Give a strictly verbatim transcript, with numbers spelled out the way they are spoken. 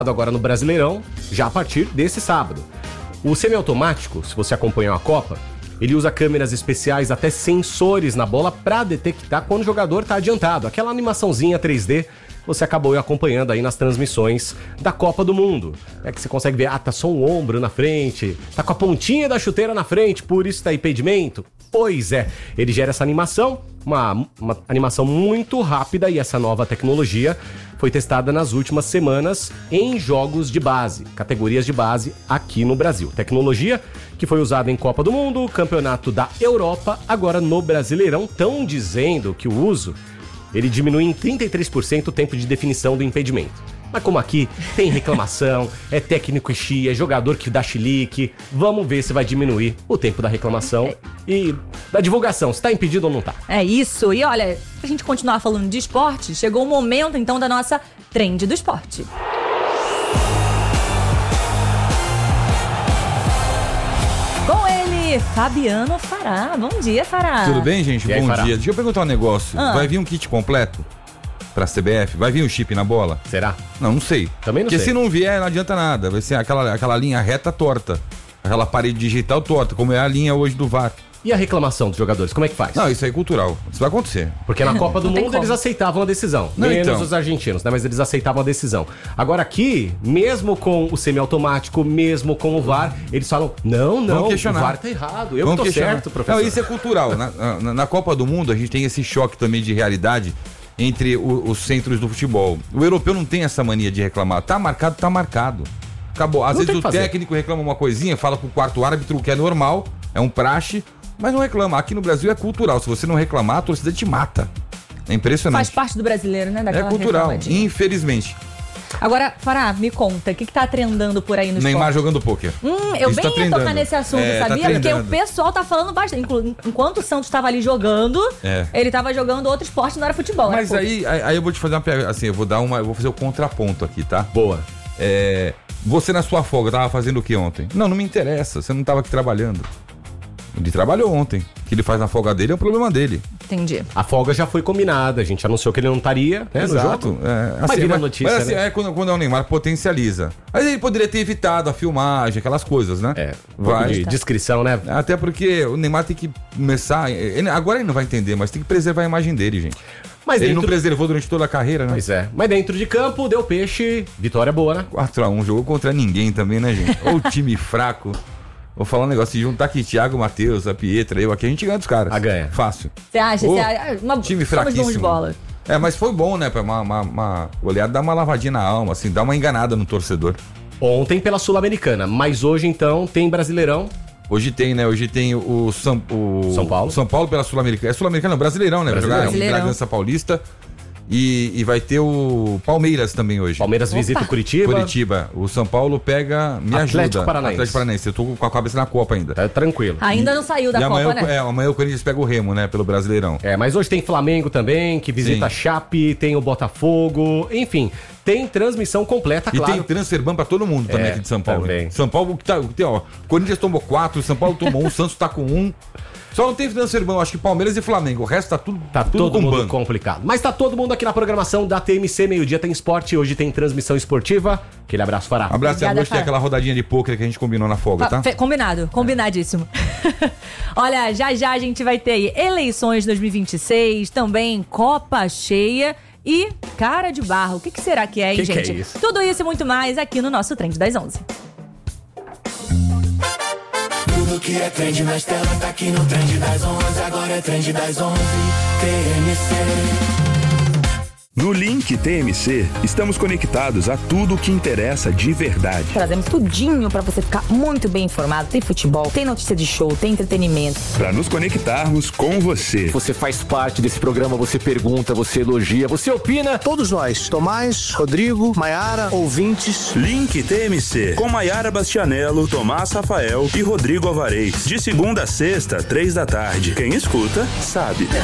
agora no Brasileirão, já a partir desse sábado. O semiautomático, se você acompanhou a Copa, ele usa câmeras especiais, até sensores na bola, para detectar quando o jogador está adiantado. Aquela animaçãozinha três D que você acabou acompanhando aí nas transmissões da Copa do Mundo. É que você consegue ver, ah, tá só um ombro na frente, tá com a pontinha da chuteira na frente, por isso tá impedimento. Pois é, ele gera essa animação, uma, uma animação muito rápida, e essa nova tecnologia foi testada nas últimas semanas em jogos de base, categorias de base aqui no Brasil. Tecnologia que foi usada em Copa do Mundo, Campeonato da Europa, agora no Brasileirão. Estão dizendo que o uso ele diminui em trinta e três por cento o tempo de definição do impedimento. Mas como aqui tem reclamação, é técnico e chia, é jogador que dá chilique, vamos ver se vai diminuir o tempo da reclamação e da divulgação, se tá impedido ou não tá. É isso. E olha, pra gente continuar falando de esporte, chegou o momento então da nossa Trend do Esporte. Com ele, Fabiano Fará. Bom dia, Fará. Tudo bem, gente? E aí, Bom Fará? dia. Deixa eu perguntar um negócio. Ah. Vai vir um kit completo pra C B F? Vai vir um chip na bola? Será? Não, não sei. Também não Porque sei. se não vier, não adianta nada. Vai ser aquela, aquela linha reta torta. Aquela parede digital torta, como é a linha hoje do V A R. E a reclamação dos jogadores, como é que faz? Não, isso aí é cultural. Isso vai acontecer. Porque na Copa do Não tem Mundo como. eles aceitavam a decisão. Não, menos então. os argentinos, né? Mas eles aceitavam a decisão. Agora aqui, mesmo com o semiautomático, mesmo com o V A R, eles falam, não, não, Vamos o questionar. V A R tá errado. Eu Vamos tô questionar. certo, professor. Não, isso é cultural. Na, na, na Copa do Mundo, a gente tem esse choque também de realidade entre o- os centros do futebol. O europeu não tem essa mania de reclamar. Tá marcado, tá marcado. Acabou. Às Não tem vezes que o fazer. técnico reclama uma coisinha, fala pro quarto árbitro que é normal, é um praxe, mas não reclama. Aqui no Brasil é cultural. Se você não reclamar, a torcida te mata. É impressionante. Faz parte do brasileiro, né? É Daquela cultural, reclamadinha. infelizmente. Agora, Fará, me conta, o que, que tá trendando por aí no Neymar esporte? jogando pôquer. Hum, eu Isso bem tá ia tocar trendando. nesse assunto, É, tá sabia? Porque o trendando. pessoal tá falando bastante. Inclu- Enquanto o Santos tava ali jogando, É. ele tava jogando outro esporte, não era futebol. era Mas pôquer. aí, aí aí eu vou te fazer uma pergunta, assim, eu vou dar uma, eu vou fazer o contraponto aqui, tá? Boa. É, você na sua folga tava fazendo o que ontem? Não, não me interessa, você não tava aqui trabalhando. Ele trabalhou ontem. O que ele faz na folga dele é um problema dele. Entendi. A folga já foi combinada, a gente anunciou que ele não estaria, né, no jogo. É, Mas assim, vira mas, notícia, mas assim, né? é quando, quando é o Neymar, potencializa. Mas ele poderia ter evitado a filmagem, aquelas coisas, né? É, um pouco Vai. de descrição, né? Até porque o Neymar tem que começar. ele- agora ele não vai entender, mas tem que preservar a imagem dele, gente. Mas Ele não dentro... preservou durante toda a carreira, né? Pois é. Mas dentro de campo, deu peixe, vitória boa, né? quatro a um, jogou contra ninguém também, né, gente? Ou time fraco. Vou falar um negócio, se juntar aqui Thiago, Matheus, a Pietra, eu aqui, a gente ganha dos caras. Ah, ganha. Fácil. Você acha? Ô, Você acha? Uma, time somos bons de fraquíssimo. bola. É, mas foi bom, né? Pra uma, uma, uma goleada, dar uma lavadinha na alma, assim, dar uma enganada no torcedor. Ontem pela Sul-Americana, mas hoje então tem Brasileirão. Hoje tem, né? Hoje tem o São, o São Paulo. São Paulo pela Sul-Americana. É Sul-Americana, não, Brasileirão, né? Vai jogar em Brasileirão. Bragança Paulista. E, e vai ter o Palmeiras também hoje. Palmeiras Opa. visita o Curitiba. Curitiba. O São Paulo pega. Me Atlético ajuda. Paranaense. Atlético Paranaense. Eu tô com a cabeça na Copa ainda. Tá tranquilo. Ainda não saiu da e Copa, amanhã, né? é, amanhã o Corinthians pega o Remo, né? Pelo Brasileirão. É, mas hoje tem Flamengo também, que visita a Sim. Chape, tem o Botafogo, enfim, tem transmissão completa, E claro. tem transfer ban pra todo mundo também É, aqui de São Paulo. também. hein? São Paulo que tá. Tem, ó, Corinthians tomou quatro, São Paulo tomou um, Santos tá com um. Só não tem transfer ban, eu acho que Palmeiras e Flamengo. O resto tá tudo, Tá tudo todo com mundo ban. complicado. Mas tá todo mundo aqui na programação da T M C, meio-dia tem esporte, hoje tem transmissão esportiva. Aquele abraço, Fará. Abraço, e Obrigada, hoje tem Fá. aquela rodadinha de pôquer que a gente combinou na folga, tá? Fe- Combinado, combinadíssimo. Olha, já já a gente vai ter aí eleições dois mil e vinte e seis, também Copa Cheia e cara de barro. O que, que será que é, hein, Que que é gente? isso? Tudo isso e muito mais aqui no nosso Trend das onze. Tudo que é trend nas telas tá aqui no Trend das onze. Agora é Trend das onze, T M C. No Link T M C, estamos conectados a tudo o que interessa de verdade. Trazemos tudinho pra você ficar muito bem informado. Tem futebol, tem notícia de show, tem entretenimento. Para nos conectarmos com você. Você faz parte desse programa, você pergunta, você elogia, você opina. Todos nós, Tomás, Rodrigo, Maiara, ouvintes. Link T M C, com Maiara Bastianello, Tomás Rafael e Rodrigo Alvarez. De segunda a sexta, três da tarde. Quem escuta, sabe.